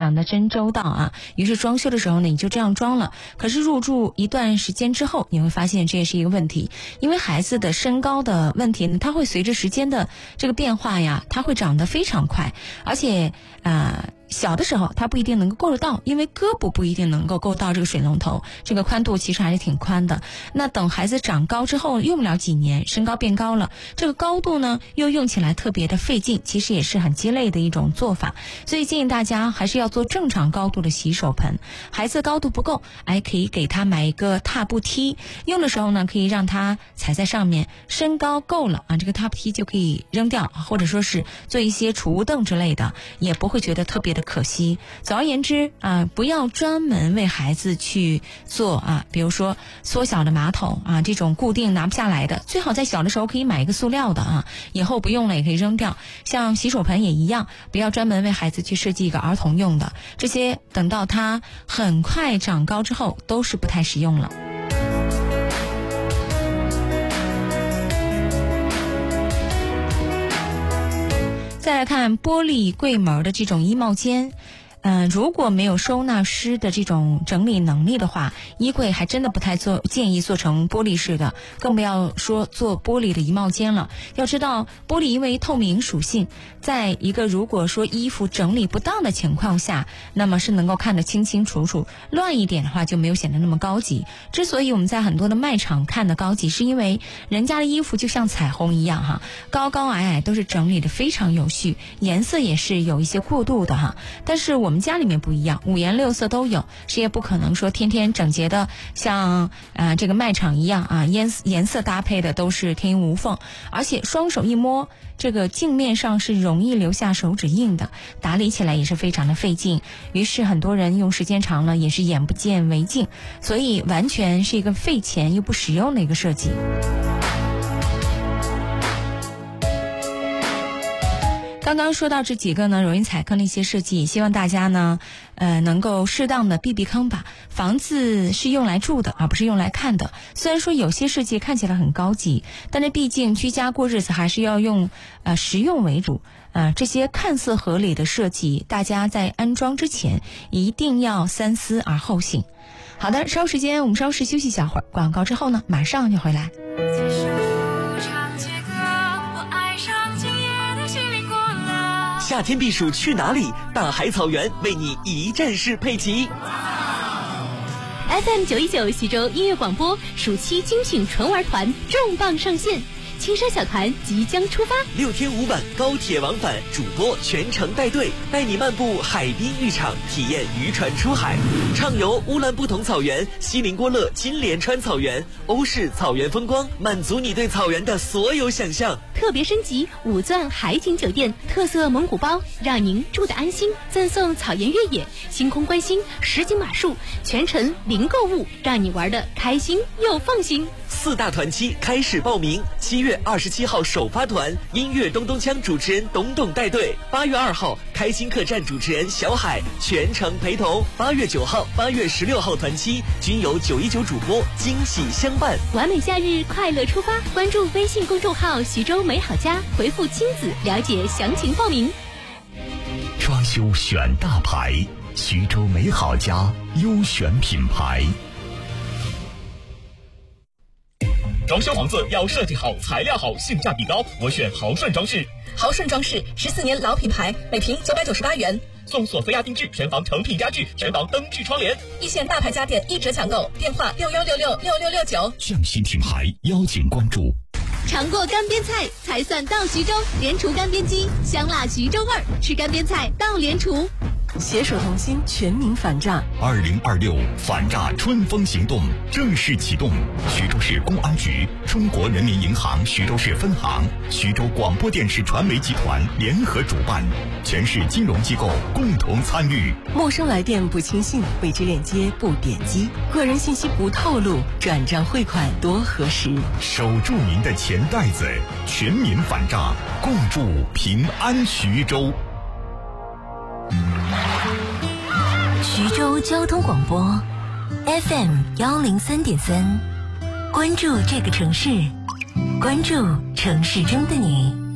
常的真周到啊。于是装修的时候呢，你就这样装了。可是入住一段时间之后，你会发现这也是一个问题，因为孩子的身高的问题呢，它会随着时间的这个变化呀，它会长得非常快，而且小的时候它不一定能够够得到，因为胳膊不一定能够够到这个水龙头，这个宽度其实还是挺宽的。那等孩子长高之后，用不了几年，身高变高了，这个高度呢又用起来特别的费劲，其实也是很鸡肋的一种做法。所以建议大家还是要做正常高度的洗手盆。孩子高度不够，可以给他买一个踏步梯，用的时候呢可以让他踩在上面，身高够了这个踏步梯就可以扔掉，或者说是做一些储物凳之类的，也不会觉得特别的可惜。总而言之不要专门为孩子去做比如说缩小的马桶这种固定拿不下来的，最好在小的时候可以买一个塑料的以后不用了也可以扔掉。像洗手盆也一样，不要专门为孩子去设计一个儿童用的，这些等到他很快长高之后都是不太实用了。再来看玻璃柜门的这种衣帽间，如果没有收纳师的这种整理能力的话，衣柜还真的不太建议做成玻璃式的，更不要说做玻璃的衣帽间了。要知道玻璃因为透明属性，在一个如果说衣服整理不当的情况下，那么是能够看得清清楚楚，乱一点的话就没有显得那么高级。之所以我们在很多的卖场看的高级，是因为人家的衣服就像彩虹一样高高矮矮都是整理的非常有序，颜色也是有一些过渡的但是我们家里面不一样，五颜六色都有，谁也不可能说天天整洁的像这个卖场一样颜色搭配的都是天衣无缝，而且双手一摸，这个镜面上是容易留下手指印的，打理起来也是非常的费劲。于是很多人用时间长了也是眼不见为净，所以完全是一个费钱又不实用的一个设计。刚刚说到这几个呢容易踩坑的一些设计，希望大家呢能够适当的避避坑吧。房子是用来住的，而不是用来看的。虽然说有些设计看起来很高级，但是毕竟居家过日子还是要用实用为主。这些看似合理的设计，大家在安装之前一定要三思而后行。好的，稍时间我们稍事休息一小会儿，广告之后呢马上就回来。 夏天避暑去哪里？大海草原为你一站式配齐。 FM 919徐州音乐广播暑期精品纯玩团重磅上线，青山小团即将出发 ，6天5晚高铁往返，主播全程带队，带你漫步海滨浴场，体验渔船出海，畅游乌兰布统草原、锡林郭勒金莲川草原、欧式草原风光，满足你对草原的所有想象。 特别升级5钻海景酒店，特色蒙古包，让您住得安心，赠送草原越野、星空观星、实景马术，全程零购物，让你玩得开心又放心。 4大团期开始报名，7月27号首发团，音乐咚咚锵主持人董董带队；8月2号开心客栈主持人小海全程陪同；8月9号、8月16号团期均由919主播惊喜相伴。 完美假日快乐出发，关注微信公众号徐州美好家，回复亲子了解详情报名。 装修选大牌，徐州美好家优选品牌。 装修房子要设计好，材料好，性价比高，我选豪顺装饰。 豪顺装饰14年老品牌，每平998元， 送索菲亚定制，全房成品家具，全房灯具窗帘， 一线大牌家电1折抢购，电话61666669。 匠心品牌邀请关注。 尝过干煸菜才算到徐州，联厨干煸鸡，香辣徐州味儿，吃干煸菜到联厨。 携手同心，全民反诈。 2026反诈春风行动正式启动，徐州市公安局、中国人民银行徐州市分行、徐州广播电视传媒集团联合主办，全市金融机构共同参与。 陌生来电不轻信，未知链接不点击，个人信息不透露，转账汇款多核实。 守住您的钱袋子，全民反诈，共筑平安徐州。 徐州交通广播 FM 103.3，关注这个城市，关注城市中的你。